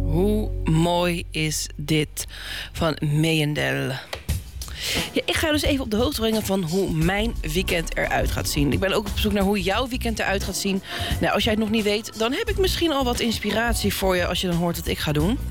Hoe mooi is dit van Meijendel. Ja, ik ga dus even op de hoogte brengen van hoe mijn weekend eruit gaat zien. Ik ben ook op zoek naar hoe jouw weekend eruit gaat zien. Nou, als jij het nog niet weet, dan heb ik misschien al wat inspiratie voor je als je dan hoort wat ik ga doen.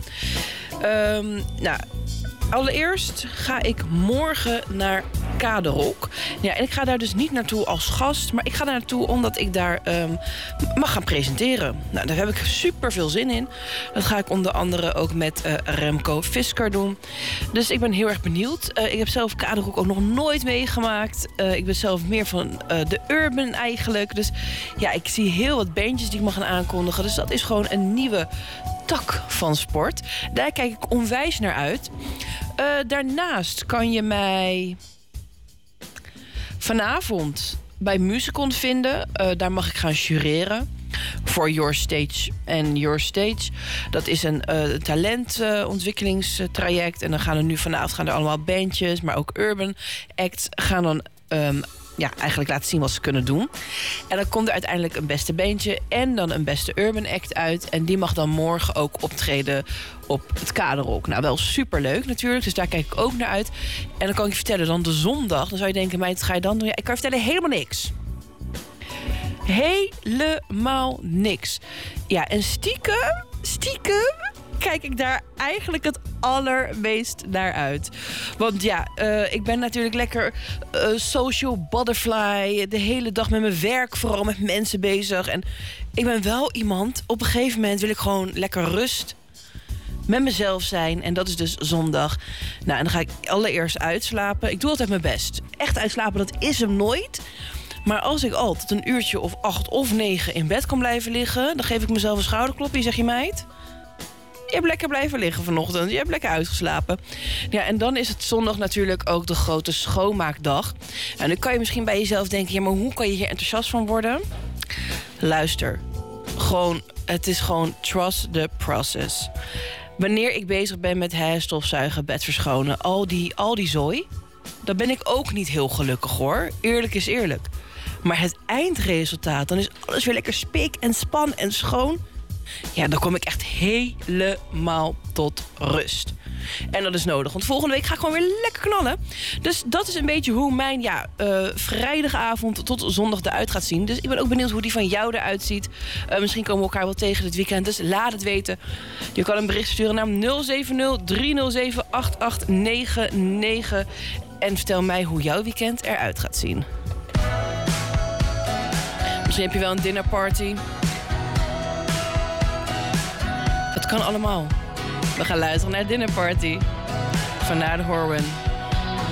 Allereerst ga ik morgen naar Kaderok. Ja, en ik ga daar dus niet naartoe als gast, maar ik ga daar naartoe omdat ik daar mag gaan presenteren. Nou, daar heb ik super veel zin in. Dat ga ik onder andere ook met Remco Fisker doen. Dus ik ben heel erg benieuwd. Ik heb zelf Kaderok ook nog nooit meegemaakt. Ik ben zelf meer van de urban eigenlijk. Dus ja, ik zie heel wat bandjes die ik mag gaan aankondigen. Dus dat is gewoon een nieuwe tak van sport. Daar kijk ik onwijs naar uit. Daarnaast kan je mij vanavond bij Musicon vinden. Daar mag ik gaan jureren voor Your Stage and Your Stage. Dat is een talentontwikkelingstraject. En dan gaan er nu vanavond allemaal bandjes, maar ook urban acts gaan dan eigenlijk laten zien wat ze kunnen doen. En dan komt er uiteindelijk een beste bandje en dan een beste urban act uit. En die mag dan morgen ook optreden op het Kaderok. Nou, wel superleuk natuurlijk, dus daar kijk ik ook naar uit. En dan kan ik je vertellen, dan de zondag, dan zou je denken, meid, wat ga je dan doen? Ja, ik kan je vertellen, helemaal niks. Helemaal niks. Ja, en stiekem kijk ik daar eigenlijk het allermeest naar uit. Want ja, ik ben natuurlijk lekker social butterfly. De hele dag met mijn werk, vooral met mensen bezig. En ik ben wel iemand, op een gegeven moment wil ik gewoon lekker rust met mezelf zijn. En dat is dus zondag. Nou, en dan ga ik allereerst uitslapen. Ik doe altijd mijn best. Echt uitslapen, dat is hem nooit. Maar als ik al tot een uurtje of 8 of 9 in bed kan blijven liggen, dan geef ik mezelf een schouderklopje. Zeg je, meid, je hebt lekker blijven liggen vanochtend. Je hebt lekker uitgeslapen. Ja, en dan is het zondag natuurlijk ook de grote schoonmaakdag. En dan kan je misschien bij jezelf denken, ja, maar hoe kan je hier enthousiast van worden? Luister. Het is gewoon trust the process. Wanneer ik bezig ben met stofzuigen, bed verschonen, al die zooi, dan ben ik ook niet heel gelukkig, hoor. Eerlijk is eerlijk. Maar het eindresultaat, dan is alles weer lekker spik en span en schoon. Ja, dan kom ik echt helemaal tot rust. En dat is nodig, want volgende week ga ik gewoon weer lekker knallen. Dus dat is een beetje hoe mijn vrijdagavond tot zondag eruit gaat zien. Dus ik ben ook benieuwd hoe die van jou eruit ziet. Misschien komen we elkaar wel tegen dit weekend, dus laat het weten. Je kan een bericht sturen naar 070-307-8899. En vertel mij hoe jouw weekend eruit gaat zien. Misschien heb je wel een dinnerparty. Het kan allemaal. We gaan luisteren naar Dinner Party van Naar de Horwen.